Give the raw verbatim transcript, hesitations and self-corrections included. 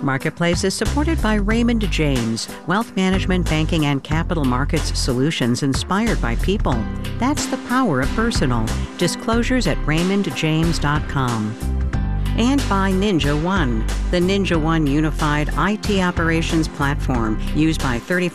Marketplace is supported by Raymond James, wealth management, banking, and capital markets solutions inspired by people. That's the power of personal. Disclosures at raymond james dot com. And by Ninja One, the Ninja One unified I T operations platform used by thirty-five